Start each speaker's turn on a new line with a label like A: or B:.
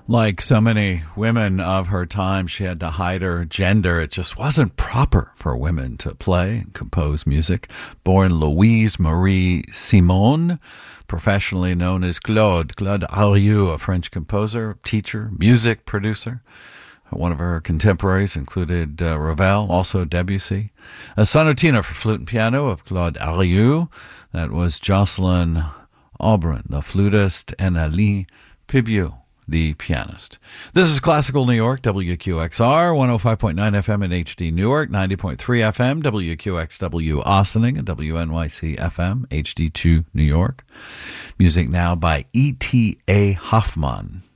A: Like so many women of her time, she had to hide her gender. It just wasn't proper for women to play and compose music. Born Louise Marie Simon, professionally known as Claude Arieu, a French composer, teacher, music producer. One of her contemporaries included Ravel, also Debussy. A sonatina for flute and piano of Claude Arieu. That was Jocelyn Aubrin, the flutist, and Ali Pibiu, the pianist. This is Classical New York, WQXR, 105.9 FM in HD Newark, 90.3 FM, WQXW Austining, and WNYC FM, HD2 New York. Music now by E.T.A. Hoffmann.